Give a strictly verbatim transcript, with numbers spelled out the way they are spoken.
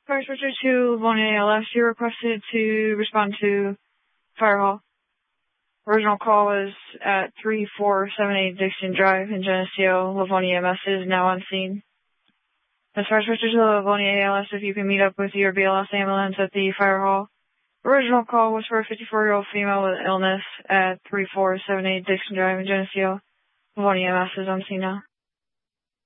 Fire Switcher to Livonia A L S, you requested to respond to fire hall. Original call was at three four seven eight Dixon Drive in Geneseo. Livonia M S is now on scene. As Fire Switcher to Livonia A L S, if you can meet up with your B L S ambulance at the fire hall. Original call was for a fifty-four-year-old female with illness at three four seven eight Dixon Drive in Geneseo. Livonia M S is on scene now.